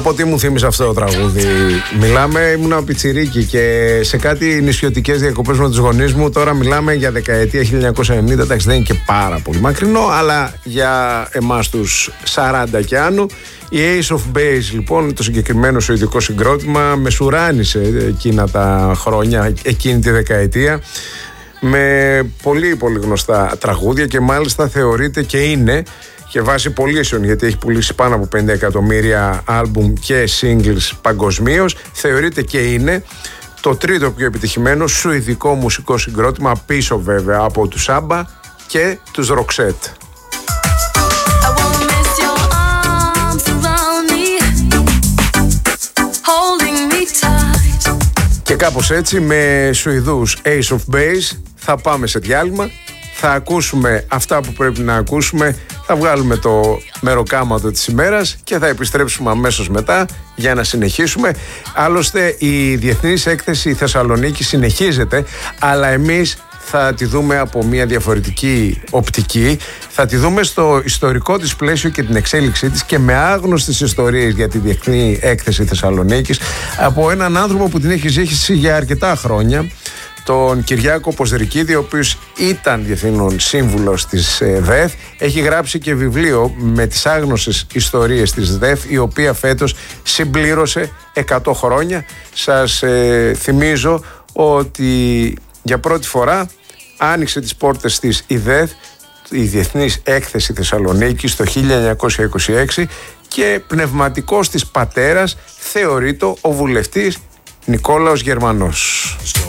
Από τι μου θύμισε αυτό το τραγούδι. Μιλάμε, ήμουν πιτσιρίκι και σε κάτι νησιωτικές διακοπές με τους γονείς μου. Τώρα μιλάμε για δεκαετία 1990. Εντάξει, δεν είναι και πάρα πολύ μακρινό, αλλά για εμάς τους 40 και άνω. Η Ace of Base, λοιπόν, το συγκεκριμένο σουηδικό συγκρότημα, μεσουράνησε εκείνα τα χρόνια, εκείνη τη δεκαετία, με πολύ πολύ γνωστά τραγούδια και μάλιστα θεωρείται και είναι, και βάσει πωλήσεων, γιατί έχει πουλήσει πάνω από 50 εκατομμύρια άλμπουμ και singles παγκοσμίως, θεωρείται και είναι το τρίτο πιο επιτυχημένο σουηδικό μουσικό συγκρότημα, πίσω βέβαια από τους Άμπα και τους Roxette. Και κάπως έτσι, με Σουηδούς Ace of Base θα πάμε σε διάλειμμα, θα ακούσουμε αυτά που πρέπει να ακούσουμε, θα βγάλουμε το μεροκάματο της ημέρας και θα επιστρέψουμε αμέσως μετά για να συνεχίσουμε. Άλλωστε η Διεθνής Έκθεση Θεσσαλονίκη συνεχίζεται, αλλά εμείς θα τη δούμε από μια διαφορετική οπτική. Θα τη δούμε στο ιστορικό της πλαίσιο και την εξέλιξή της και με άγνωστες ιστορίες για τη Διεθνή Έκθεση Θεσσαλονίκης από έναν άνθρωπο που την έχει ζήσει για αρκετά χρόνια, τον Κυριάκο Ποσδρικίδη, ο οποίος ήταν διευθύνων σύμβουλος της ΔΕΘ. Έχει γράψει και βιβλίο με τις άγνωστες ιστορίες της ΔΕΘ, η οποία φέτος συμπλήρωσε 100 χρόνια. Σας θυμίζω ότι για πρώτη φορά άνοιξε τις πόρτες της η ΔΕΘ, η Διεθνής Έκθεση Θεσσαλονίκης, το 1926, και πνευματικός της πατέρας θεωρείται ο βουλευτής Νικόλαος Γερμανός.